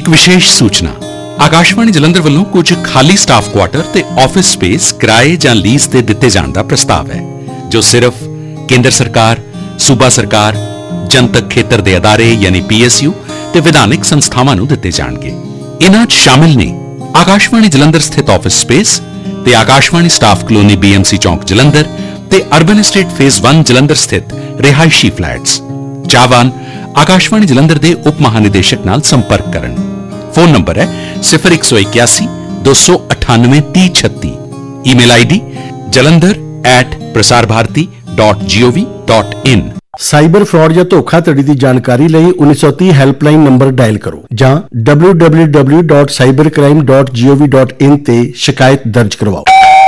ਇੱਕ ਵਿਸ਼ੇਸ਼ ਸੂਚਨਾ ਆਕਾਸ਼ਵਾਣੀ ਜਲੰਧਰ ਵੱਲੋਂ ਕੁਝ ਖਾਲੀ ਸਟਾਫ ਕੁਆਟਰ ਤੇ ਆਫਿਸ ਸਪੇਸ ਕਿਰਾਏ ਜਾਂ ਲੀਜ਼ ਤੇ ਦਿੱਤੇ ਜਾਣ ਦਾ ਪ੍ਰਸਤਾਵ ਹੈ ਜੋ ਸਿਰਫ ਕੇਂਦਰ ਸਰਕਾਰ, ਸੂਬਾ ਸਰਕਾਰ, ਜਨਤਕ ਖੇਤਰ ਦੇ ਅਦਾਰੇ ਯਾਨੀ PSU ਤੇ ਵਿਧਾਨਿਕ ਸੰਸਥਾਵਾਂ ਨੂੰ ਦਿੱਤੇ ਜਾਣਗੇ। ਇਨ੍ਹਾਂ 'ਚ ਸ਼ਾਮਿਲ ਨੇ ਆਕਾਸ਼ਵਾਣੀ ਜਲੰਧਰ ਸਥਿਤ ਆਫਿਸ ਸਪੇਸ ਤੇ ਆਕਾਸ਼ਵਾਣੀ ਸਟਾਫ ਕਲੋਨੀ BMC ਚੌਂਕ ਜਲੰਧਰ ਤੇ ਅਰਬਨ ਐਸਟੇਟ ਫੇਜ਼ 1 ਜਲੰਧਰ ਸਥਿਤ ਰਿਹਾਇਸ਼ੀ ਫਲੈਟਸ। ਚਾਹਵਾਨ ਆਕਾਸ਼ਵਾਣੀ ਜਲੰਧਰ ਦੇ ਉਪ ਮਹਾਨਿਦੇਸ਼ਕ ਨਾਲ ਸੰਪਰਕ ਕਰਨ। ਫੋਨ ਨੰਬਰ ਹੈ 0181 298 3036। Email ID jalandhar@prasarbharati.gov.in। Cyber fraud ਜਾਂ ਧੋਖਾਧੜੀ ਦੀ ਜਾਣਕਾਰੀ ਲਈ 1930 ਹੈਲਪਲਾਈਨ ਨੰਬਰ ਡਾਇਲ ਕਰੋ ਜਾਂ www.cybercrime.gov.in ਤੇ ਸ਼ਿਕਾਇਤ ਦਰਜ ਕਰਵਾਓ।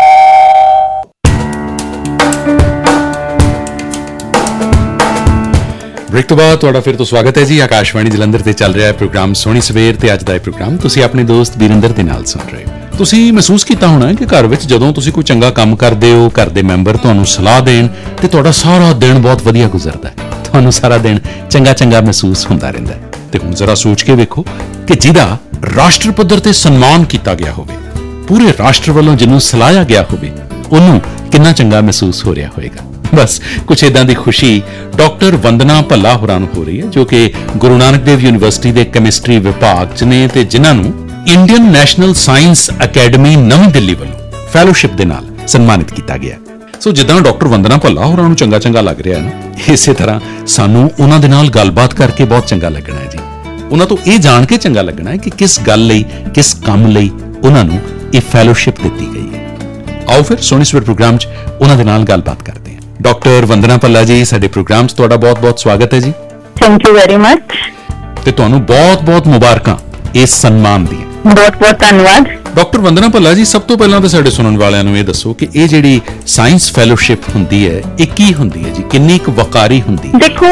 ਬ੍ਰੇਕ ਤੋਂ ਬਾਅਦ ਤੁਹਾਡਾ ਫਿਰ ਤੋਂ ਸਵਾਗਤ ਹੈ ਜੀ। ਆਕਾਸ਼ਵਾਣੀ ਜਲੰਧਰ ਤੇ ਚੱਲ ਰਿਹਾ ਹੈ ਪ੍ਰੋਗਰਾਮ ਸੋਹਣੀ ਸਵੇਰ ਤੇ ਅੱਜ ਦਾ ਇਹ ਪ੍ਰੋਗਰਾਮ ਤੁਸੀਂ ਆਪਣੇ ਦੋਸਤ ਵੀਰਿੰਦਰ ਦੇ ਨਾਲ ਸੁਣ ਰਹੇ ਹੋ। ਤੁਸੀਂ ਮਹਿਸੂਸ ਕੀਤਾ ਹੋਣਾ ਕਿ ਘਰ ਵਿੱਚ ਜਦੋਂ ਤੁਸੀਂ ਕੋਈ ਚੰਗਾ ਕੰਮ ਕਰਦੇ ਹੋ, ਘਰ ਦੇ ਮੈਂਬਰ ਤੁਹਾਨੂੰ ਸਲਾਹ ਦੇਣ ਤੇ ਤੁਹਾਡਾ ਸਾਰਾ ਦਿਨ ਬਹੁਤ ਵਧੀਆ ਗੁਜ਼ਰਦਾ ਹੈ, ਤੁਹਾਨੂੰ ਸਾਰਾ ਦਿਨ ਚੰਗਾ ਚੰਗਾ ਮਹਿਸੂਸ ਹੁੰਦਾ ਰਹਿੰਦਾ ਹੈ। ਤੇ ਹੁਣ ਜ਼ਰਾ ਸੋਚ ਕੇ ਵੇਖੋ ਕਿ ਜਿਹਦਾ ਰਾਸ਼ਟਰ ਪੱਧਰ ਤੇ ਸਨਮਾਨ ਕੀਤਾ ਗਿਆ ਹੋਵੇ, ਪੂਰੇ ਰਾਸ਼ਟਰ ਵੱਲੋਂ ਜਿਹਨੂੰ ਸਲਾਹਿਆ ਗਿਆ ਹੋਵੇ, ਉਹਨੂੰ ਕਿੰਨਾ ਚੰਗਾ ਮਹਿਸੂਸ ਹੋ ਰਿਹਾ ਹੋਵੇਗਾ। ਬਸ ਕੁਛ ਇਦਾਂ ਦੀ ਖੁਸ਼ੀ ਡਾਕਟਰ ਵੰਦਨਾ ਭੱਲਾ ਹੋਰਾਂ ਨੂੰ ਹੋ ਰਹੀ ਹੈ ਜੋ ਕਿ ਗੁਰੂ ਨਾਨਕ ਦੇਵ ਯੂਨੀਵਰਸਿਟੀ ਦੇ ਕੈਮਿਸਟਰੀ ਵਿਭਾਗ 'ਚ ਨੇ ਤੇ ਜਿਨ੍ਹਾਂ ਨੂੰ ਇੰਡੀਅਨ ਨੈਸ਼ਨਲ ਸਾਇੰਸ ਅਕੈਡਮੀ ਨਵੀਂ ਦਿੱਲੀ ਵੱਲੋਂ ਫੈਲੋਸ਼ਿਪ ਦੇ ਨਾਲ ਸਨਮਾਨਿਤ ਕੀਤਾ ਗਿਆ। ਸੋ ਜਿੱਦਾਂ ਡਾਕਟਰ ਵੰਦਨਾ ਭੱਲਾ ਹੋਰਾਂ ਨੂੰ ਚੰਗਾ ਚੰਗਾ ਲੱਗ ਰਿਹਾ ਹੈ ਨਾ, ਇਸੇ ਤਰ੍ਹਾਂ ਸਾਨੂੰ ਉਹਨਾਂ ਦੇ ਨਾਲ ਗੱਲਬਾਤ ਕਰਕੇ ਬਹੁਤ ਚੰਗਾ ਲੱਗਣਾ ਹੈ ਜੀ। ਉਹਨਾਂ ਤੋਂ ਇਹ ਜਾਣ ਕੇ ਚੰਗਾ ਲੱਗਣਾ ਹੈ ਕਿ ਕਿਸ ਗੱਲ ਲਈ, ਕਿਸ ਕੰਮ ਲਈ ਉਹਨਾਂ ਨੂੰ ਇਹ ਫੈਲੋਸ਼ਿਪ ਦਿੱਤੀ ਗਈ ਹੈ। ਆਓ ਫਿਰ ਸੋਹਣੀ ਸਵੇਰ ਪ੍ਰੋਗਰਾਮ 'ਚ ਉਹਨਾਂ ਦੇ ਨਾਲ ਗੱਲਬਾਤ ਕਰਦੇ ਹਾਂ। ਡਾਕਟਰ ਵੰਦਨਾ ਭੱਲਾ ਜੀ, ਸਾਡੇ ਪ੍ਰੋਗਰਾਮ 'ਚ ਤੁਹਾਡਾ ਬਹੁਤ-ਬਹੁਤ ਸਵਾਗਤ ਹੈ ਜੀ। Thank you very much. ਤੇ ਤੁਹਾਨੂੰ ਬਹੁਤ-ਬਹੁਤ ਮੁਬਾਰਕਾਂ ਇਸ ਸਨਮਾਨ ਦੀਆਂ। ਬਹੁਤ-ਬਹੁਤ ਧੰਨਵਾਦ। ਡਾਕਟਰ ਵੰਦਨਾ ਭੱਲਾ ਜੀ, ਸਭ ਤੋਂ ਪਹਿਲਾਂ ਤਾਂ ਸਾਡੇ ਸੁਣਨ ਵਾਲਿਆਂ ਨੂੰ ਇਹ ਦੱਸੋ ਕਿ ਇਹ ਜਿਹੜੀ ਸਾਇੰਸ ਫੈਲੋਸ਼ਿਪ ਹੁੰਦੀ ਹੈ, ਇਹ ਕੀ ਹੁੰਦੀ ਹੈ ਜੀ, ਕਿੰਨੀ ਕੁ ਵਕਾਰੀ ਹੁੰਦੀ ਹੈ? ਦੇਖੋ,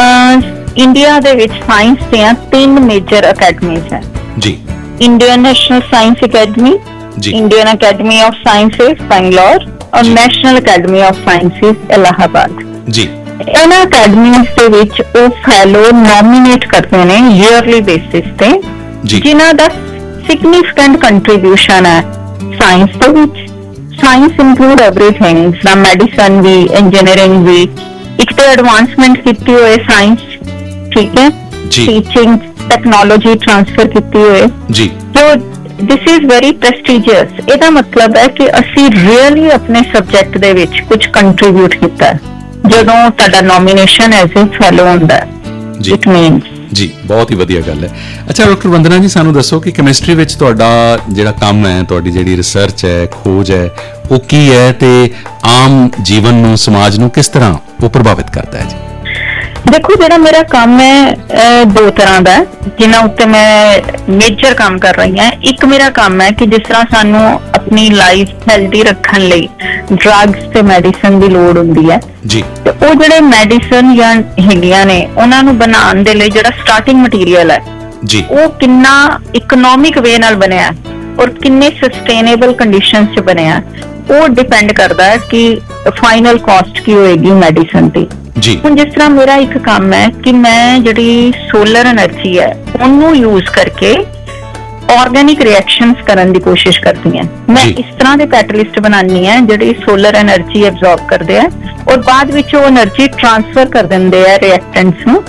ਇੰਡੀਆ ਦੇ ਵਿੱਚ ਸਾਇੰਸ ਦੀਆਂ 3 ਮੇਜਰ ਅਕੈਡਮੀਜ਼ ਹੈ ਜੀ। ਇੰਡੀਅਨ ਨੈਸ਼ਨਲ ਸਾਇੰਸ ਅਕੈਡਮੀ ਜੀ, Indian academy of sciences Bangalore ਔਰ national academy of sciences Allahabad ਜੀ। ਇਹਨਾਂ ਅਕੈਡਮੀਜ਼ ਦੇ ਵਿੱਚ ਉਹ ਫੈਲੋ ਨੋਮੀਨੇਟ ਕਰਦੇ ਨੇ ਈਅਰਲੀ ਬੇਸਿਸ ਤੇ ਜਿਨ੍ਹਾਂ ਦਾ ਸਿਗਨੀਫੀਕੈਂਟ ਕੰਟਰੀਬਿਊਸ਼ਨ ਹੈ ਸਾਇੰਸ ਦੇ ਵਿੱਚ। Science include everything firm medicine ਵੀ, ਇੰਜੀਨੀਅਰਿੰਗ ਵੀ, ਇੱਕ ਤੇ ਐਡਵਾਂਸਮੈਂਟ ਕੀਤੀ ਹੋਏ ਸਾਇੰਸ, ਠੀਕ ਹੈ, ਟੀਚਿੰਗ ਟੈਕਨੋਲੋਜੀ ਟ੍ਰਾਂਸਫਰ ਕੀਤੀ ਹੋਏ ਜੀ। ਸੋ ਦਿਸ ਇਜ਼ ਵੈਰੀ ਪ੍ਰੈਸਟੀਜੀਅਸ। ਇਹਦਾ ਮਤਲਬ ਹੈ ਕਿ ਅਸੀਂ ਰੀਅਲੀ ਆਪਣੇ ਸਬਜੈਕਟ ਦੇ ਵਿੱਚ ਕੁਝ ਕੰਟਰੀਬਿਊਟ ਕੀਤਾ ਜਦੋਂ ਤੁਹਾਡਾ ਨੋਮੀਨੇਸ਼ਨ ਐਜ਼ ਅ ਫੈਲੋ ਹੁੰਦਾ ਹੈ। ਇਟ ਮੀਨਸ ਜੀ, ਬਹੁਤ ਹੀ ਵਧੀਆ ਗੱਲ ਹੈ। ਅੱਛਾ ਡਾਕਟਰ ਵੰਦਨਾ ਜੀ, ਸਾਨੂੰ ਦੱਸੋ ਕਿ ਕੈਮਿਸਟਰੀ ਵਿੱਚ ਤੁਹਾਡਾ ਜਿਹੜਾ ਕੰਮ ਹੈ, ਤੁਹਾਡੀ ਜਿਹੜੀ ਰਿਸਰਚ ਹੈ, ਖੋਜ ਹੈ, ਉਹ ਕੀ ਹੈ ਤੇ ਆਮ ਜੀਵਨ ਨੂੰ, ਸਮਾਜ ਨੂੰ ਕਿਸ ਤਰ੍ਹਾਂ ਉਹ ਪ੍ਰਭਾਵਿਤ ਕਰਦਾ ਹੈ ਜੀ? ਦੇਖੋ, ਜਿਹੜਾ ਮੇਰਾ ਕੰਮ ਹੈ 2 ਤਰ੍ਹਾਂ ਦਾ, ਜਿਨ੍ਹਾਂ ਉੱਤੇ ਮੈਂ ਮੇਜਰ ਕੰਮ ਕਰ ਰਹੀ ਹਾਂ। ਇੱਕ ਮੇਰਾ ਕੰਮ ਹੈ ਕਿ ਜਿਸ ਤਰ੍ਹਾਂ ਸਾਨੂੰ ਆਪਣੀ ਲਾਈਫ ਹੈਲਦੀ ਰੱਖਣ ਲਈ ਡਰੱਗਸ ਤੇ ਮੈਡੀਸਨ ਦੀ ਲੋੜ ਹੁੰਦੀ ਹੈ ਜੀ, ਤੇ ਉਹ ਜਿਹੜੇ ਮੈਡੀਸਨ ਜਾਂ ਹੈਗੀਆਂ ਨੇ ਉਹਨਾਂ ਨੂੰ ਬਣਾਉਣ ਦੇ ਲਈ ਜਿਹੜਾ ਸਟਾਰਟਿੰਗ ਮਟੀਰੀਅਲ ਹੈ ਜੀ, ਉਹ ਕਿੰਨਾ ਇਕਨੋਮਿਕ ਵੇ ਨਾਲ ਬਣਿਆ ਔਰ ਕਿੰਨੇ ਸਸਟੇਨੇਬਲ ਕੰਡੀਸ਼ਨਸ 'ਚ ਬਣਿਆ, ਉਹ ਡਿਪੈਂਡ ਕਰਦਾ ਹੈ ਕਿ ਫਾਈਨਲ ਕਾਸਟ ਕੀ ਹੋਏਗੀ ਮੈਡੀਸਨ ਦੀ ਜੀ। ਹੁਣ ਜਿਸ ਤਰ੍ਹਾਂ ਮੇਰਾ ਇੱਕ ਕੰਮ ਹੈ ਕਿ ਮੈਂ ਜਿਹੜੀ ਸੋਲਰ એનર્ਜੀ ਹੈ ਉਹਨੂੰ ਯੂਜ਼ ਕਰਕੇ ਆਰਗੈਨਿਕ ਰਿਐਕਸ਼ਨਸ ਕਰਨ ਦੀ ਕੋਸ਼ਿਸ਼ ਕਰਦੀ ਹਾਂ। ਮੈਂ ਇਸ ਤਰ੍ਹਾਂ ਦੇ ਕੈਟਲਿਸਟ ਬਣਾਉਣੀ ਹੈ ਜਿਹੜੀ ਸੋਲਰ એનર્ਜੀ ਐਬਜ਼ੌਰਬ ਕਰਦੇ ਆ ਔਰ ਬਾਅਦ ਵਿੱਚ ਉਹ એનર્ਜੀ ਟ੍ਰਾਂਸਫਰ ਕਰ ਦਿੰਦੇ ਆ ਰਿਐਕਟੈਂਟਸ ਨੂੰ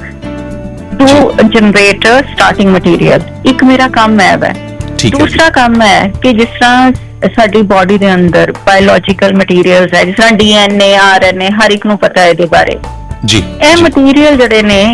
ਟੂ ਜਨਰੇਟ ਸਟਾਰਟਿੰਗ ਮਟੀਰੀਅਲ। ਇੱਕ ਮੇਰਾ ਕੰਮ ਹੈ ਵੈ। ਦੂਸਰਾ ਕੰਮ ਹੈ ਕਿ ਜਿਸ ਤਰ੍ਹਾਂ ਸਾਡੀ ਬਾਡੀ ਦੇ ਅੰਦਰ ਬਾਇਓਲੋਜੀਕਲ ਮਟੀਰੀਅਲਸ ਹੈ, ਜਿਸ ਤਰ੍ਹਾਂ DNA, RNA, ਹਰ ਇੱਕ ਨੂੰ ਪਤਾ ਹੈ ਇਹਦੇ ਬਾਰੇ ਜੀ। ਇਹ ਮਟੀਰੀਅਲ ਜਿਹੜੇ ਨੇ